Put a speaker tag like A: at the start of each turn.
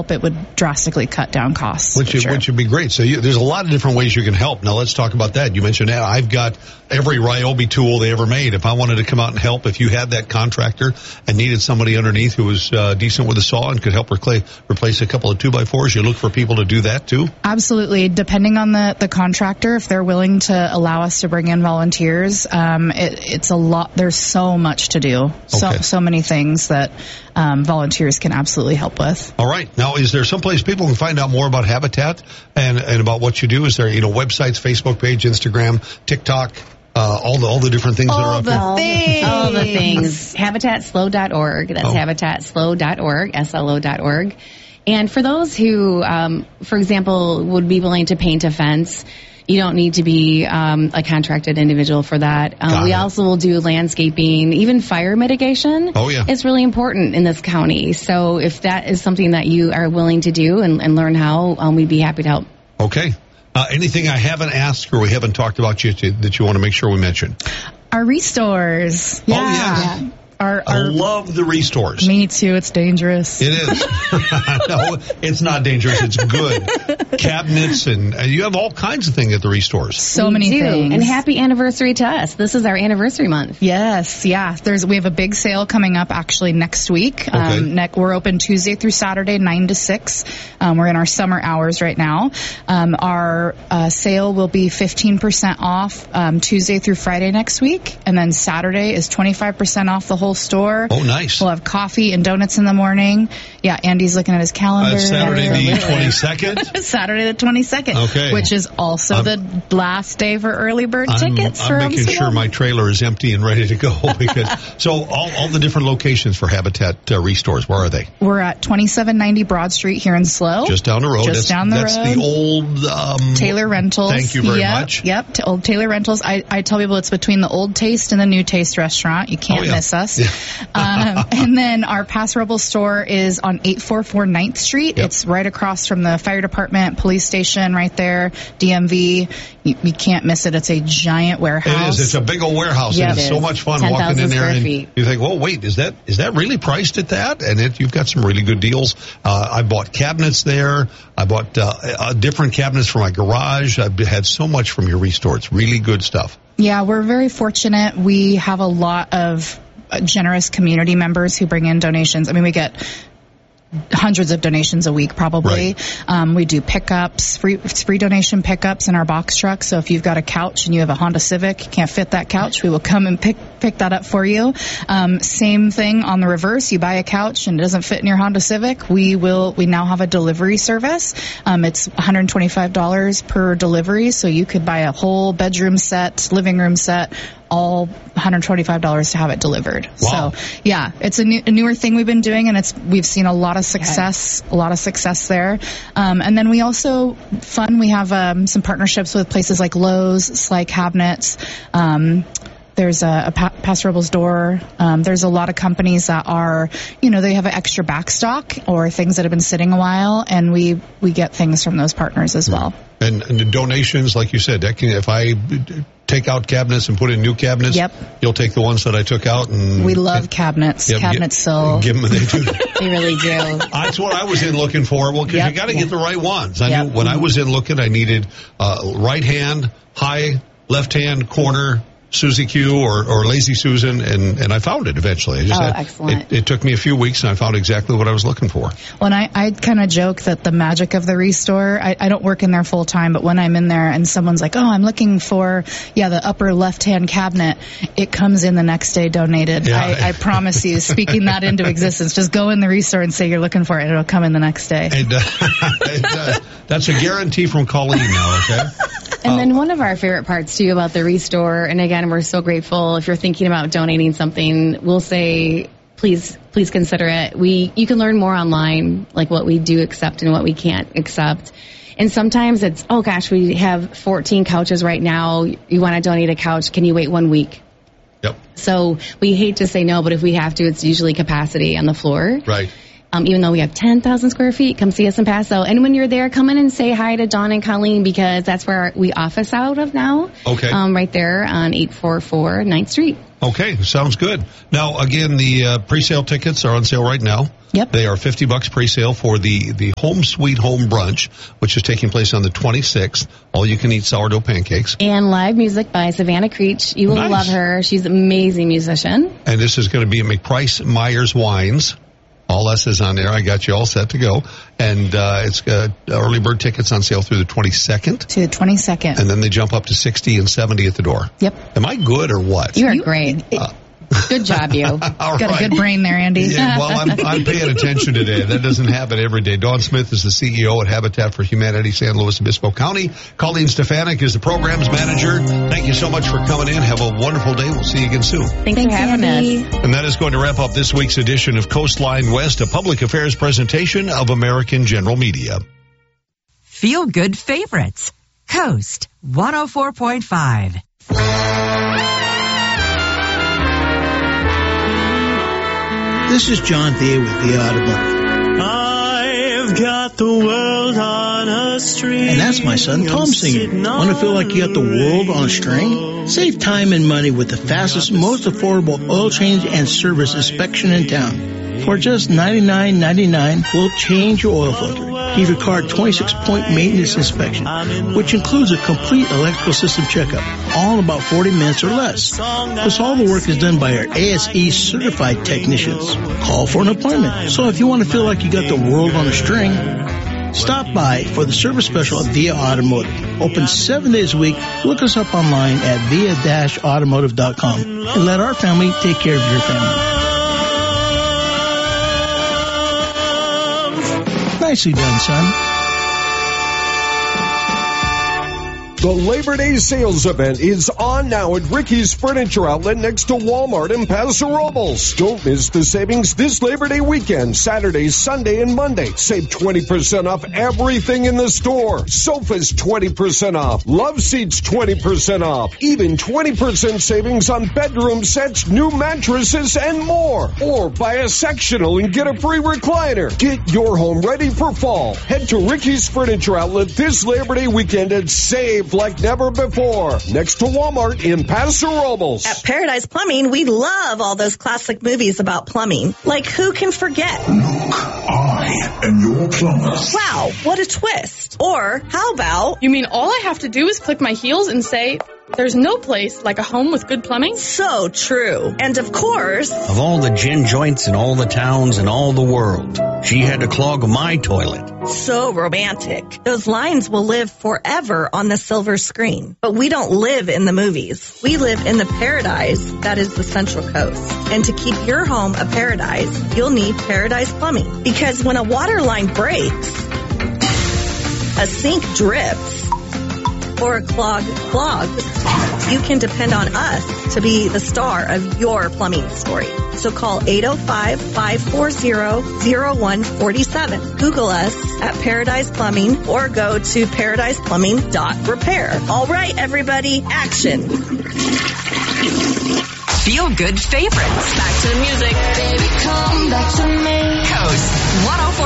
A: help, it would drastically cut down costs.
B: Which would be great. So there's a lot of different ways you can help. Now let's talk about that. You mentioned that I've got every Ryobi tool they ever made. If I wanted to come out and help, if you had that contractor and needed somebody underneath who was decent with a saw and could help replace a couple of 2x4s, you look for people to do that too?
A: Absolutely. Depending on the contractor, if they're willing to allow us to bring in volunteers, it's a lot. There's so much to do.
B: Okay.
A: So many things that volunteers can absolutely help with.
B: All right. Now, is there someplace people can find out more about Habitat and about what you do? Is there, websites, Facebook page, Instagram, TikTok, all the different things that are up there?
C: All the things. HabitatSlow.org. That's HabitatSlow.org, SLO.org. And for those who, for example, would be willing to paint a fence, you don't need to be a contracted individual for that. We also will do landscaping, even fire mitigation.
B: Oh, yeah.
C: It's really important in this county. So if that is something that you are willing to do and learn how, we'd be happy to help.
B: Okay. Anything I haven't asked or we haven't talked about that you want to make sure we mention?
A: Our restores.
B: Yeah. Oh, yes.
A: Yeah.
B: I love the restores.
A: Me too. It's dangerous.
B: It is. No, it's not dangerous. It's good. Cabinets and you have all kinds of things at the restores.
A: So many things.
C: And happy anniversary to us. This is our anniversary month.
A: Yes. Yeah. We have a big sale coming up actually next week.
B: Okay.
A: We're open Tuesday through Saturday, 9 to 6. We're in our summer hours right now. Our sale will be 15% off Tuesday through Friday next week. And then Saturday is 25% off the whole store.
B: Oh, nice.
A: We'll have coffee and donuts in the morning. Yeah, Andy's looking at his calendar.
B: Saturday the 22nd?
A: Saturday the 22nd.
B: Okay.
A: Which is also the last day for early bird tickets.
B: I'm making sure my trailer is empty and ready to go. So all the different locations for Habitat Restores, where are they?
A: We're at 2790 Broad Street here in SLO.
B: Just down the road.
A: That's the
B: old
A: Taylor Rentals.
B: Thank you very much.
A: Yep, old Taylor Rentals. I tell people it's between the Old Taste and the New Taste restaurant. You can't miss us. Yeah. And then our Paso Robles store is on 844 9th Street.
B: Yep.
A: It's right across from the fire department, police station right there, DMV. You can't miss it. It's a giant warehouse.
B: It is. It's a big old warehouse.
A: Yep.
B: And it's so much fun walking in there. And you think, well, wait, is that really priced at that? And you've got some really good deals. I bought cabinets there. I bought different cabinets for my garage. I've had so much from your restore. It's really good stuff.
A: Yeah, we're very fortunate. We have a lot of generous community members who bring in donations. I mean, we get hundreds of donations a week probably.
B: Right.
A: We do pickups, free donation pickups in our box truck. So if you've got a couch and you have a Honda Civic, you can't fit that couch, we will come and pick that up for you. Same thing on the reverse. You buy a couch and it doesn't fit in your Honda Civic, we now have a delivery service. It's $125 per delivery. So you could buy a whole bedroom set, living room set, all $125 to have it delivered.
B: Wow.
A: So yeah, it's a newer thing we've been doing, and we've seen a lot of success, there. And then we also we have some partnerships with places like Lowe's, Sly Cabinets. There's a Paso Robles door. There's a lot of companies that are, they have an extra backstock or things that have been sitting a while, and we get things from those partners as well.
B: And the donations, like you said, if I take out cabinets and put in new cabinets, you'll take the ones that I took out. And
A: we love cabinets. Cabinets sell.
B: Give them, they do.
C: They really do.
B: That's what I was in looking for. Well, because you got to get the right ones. I knew when I was in looking, I needed right hand, high, left hand, corner, Susie Q or Lazy Susan, and I found it eventually.
C: Excellent.
B: It took me a few weeks, and I found exactly what I was looking for.
A: Well, and I kind of joke that the magic of the restore, I don't work in there full time, but when I'm in there and someone's like, oh, I'm looking for, the upper left-hand cabinet, it comes in the next day donated.
B: Yeah.
A: I promise you, speaking that into existence, just go in the restore and say you're looking for it, and it'll come in the next day.
B: And that's a guarantee from Colleen now, okay?
C: And then one of our favorite parts, too, about the restore, and again, we're so grateful. If you're thinking about donating something, we'll say, please consider it. You can learn more online, like what we do accept and what we can't accept. And sometimes it's, oh, gosh, we have 14 couches right now. You want to donate a couch. Can you wait 1 week?
B: Yep.
C: So we hate to say no, but if we have to, it's usually capacity on the floor.
B: Right.
C: Even though we have 10,000 square feet, come see us in Paso. And when you're there, come in and say hi to Dawn and Colleen, because that's where we office out of now.
B: Okay.
C: Right there on 844 9th Street.
B: Okay, sounds good. Now, again, the pre-sale tickets are on sale right now.
A: Yep.
B: They are $50 pre-sale for the Home Sweet Home Brunch, which is taking place on the 26th. All you can eat sourdough pancakes.
C: And live music by Savannah Creech. You will love her. She's an amazing musician.
B: And this is going to be at McPrice Myers Wines. All S's on there. I got you all set to go. And it's early bird tickets on sale through the 22nd.
A: To the 22nd.
B: And then they jump up to 60 and 70 at the door.
A: Yep.
B: Am I good or what?
C: You are great. Good job, you.
B: Got
A: a good brain there, Andy.
B: Yeah, well, I'm paying attention today. That doesn't happen every day. Dawn Smith is the CEO at Habitat for Humanity, San Luis Obispo County. Colleen Stefanik is the programs manager. Thank you so much for coming in. Have a wonderful day. We'll see you again soon.
C: Thanks for having us.
B: And that is going to wrap up this week's edition of Coastline West, a public affairs presentation of American General Media.
D: Feel good favorites. Coast 104.5.
E: This is John Thea with Thea Automotive.
F: I've got the world on a string.
E: And that's my son Tom singing. Want to feel like you got the world on a string? Save time and money with the fastest, most affordable oil change and service inspection in town. For just $99.99, we'll change your oil filter. Give your car a 26-point maintenance inspection, which includes a complete electrical system checkup, all in about 40 minutes or less. Plus, all the work is done by our ASE certified technicians. Call for an appointment. So if you want to feel like you got the world on a string, stop by for the service special at Via Automotive. Open 7 days a week. Look us up online at via-automotive.com and let our family take care of your family. Nicely done, son.
G: The Labor Day sales event is on now at Ricky's Furniture Outlet next to Walmart in Paso Robles. Don't miss the savings this Labor Day weekend, Saturday, Sunday, and Monday. Save 20% off everything in the store. Sofas 20% off. Love seats 20% off. Even 20% savings on bedroom sets, new mattresses, and more. Or buy a sectional and get a free recliner. Get your home ready for fall. Head to Ricky's Furniture Outlet this Labor Day weekend and save like never before. Next to Walmart in Paso Robles.
H: At Paradise Plumbing, we love all those classic movies about plumbing. Like, who can forget?
I: Luke, I am your plumber.
H: Wow, what a twist. Or how about...
J: You mean all I have to do is click my heels and say, there's no place like a home with good plumbing?
H: So true. And of course...
K: Of all the gin joints in all the towns in all the world, she had to clog my toilet.
H: So romantic. Those lines will live forever on the silver screen. But we don't live in the movies. We live in the paradise that is the Central Coast. And to keep your home a paradise, you'll need Paradise Plumbing. Because when a water line breaks, a sink drips, or a clog clogs, you can depend on us to be the star of your plumbing story. So call 805-540-0147. Google us at Paradise Plumbing or go to paradiseplumbing.repair. All right, everybody, action.
D: Feel good favorites.
J: Back to the music.
D: Baby, come back to me. Coast 104.